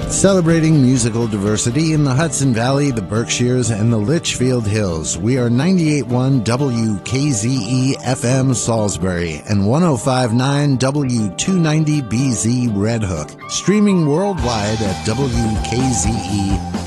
Celebrating musical diversity in the Hudson Valley, the Berkshires, and the Litchfield Hills. We are 98.1 WKZE FM Salisbury and 105.9 W290BZ Red Hook. Streaming worldwide at WKZE